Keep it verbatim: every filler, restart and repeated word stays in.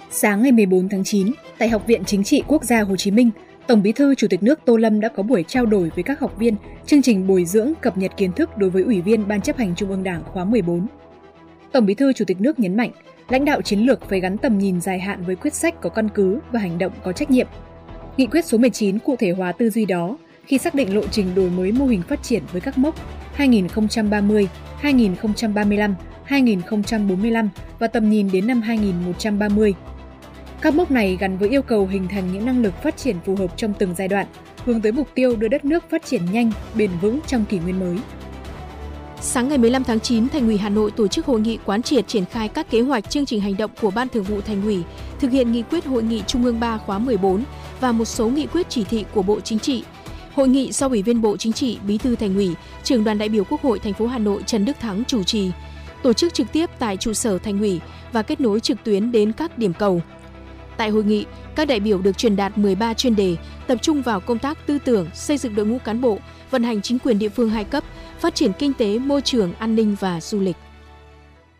Sáng ngày mười bốn tháng chín, tại Học viện Chính trị Quốc gia Hồ Chí Minh, Tổng Bí thư Chủ tịch nước Tô Lâm đã có buổi trao đổi với các học viên chương trình bồi dưỡng cập nhật kiến thức đối với Ủy viên Ban chấp hành Trung ương Đảng khóa mười bốn. Tổng Bí thư Chủ tịch nước nhấn mạnh, lãnh đạo chiến lược phải gắn tầm nhìn dài hạn với quyết sách có căn cứ và hành động có trách nhiệm. Nghị quyết số mười chín cụ thể hóa tư duy đó khi xác định lộ trình đổi mới mô hình phát triển với các mốc hai nghìn không trăm ba mươi, hai nghìn không trăm ba mươi lăm, hai nghìn không trăm bốn mươi lăm và tầm nhìn đến năm hai nghìn không trăm ba mươi. Các mốc này gắn với yêu cầu hình thành những năng lực phát triển phù hợp trong từng giai đoạn, hướng tới mục tiêu đưa đất nước phát triển nhanh, bền vững trong kỷ nguyên mới. Sáng ngày mười lăm tháng chín, Thành ủy Hà Nội tổ chức hội nghị quán triệt triển khai các kế hoạch chương trình hành động của Ban Thường vụ Thành ủy, thực hiện nghị quyết Hội nghị Trung ương ba khóa mười bốn và một số nghị quyết chỉ thị của Bộ Chính trị. Hội nghị do Ủy viên Bộ Chính trị, Bí thư Thành ủy, Trưởng đoàn đại biểu Quốc hội thành phố Hà Nội Trần Đức Thắng chủ trì, tổ chức trực tiếp tại trụ sở Thành ủy và kết nối trực tuyến đến các điểm cầu. Tại hội nghị, các đại biểu được truyền đạt mười ba chuyên đề, tập trung vào công tác tư tưởng, xây dựng đội ngũ cán bộ, vận hành chính quyền địa phương hai cấp, phát triển kinh tế, môi trường, an ninh và du lịch.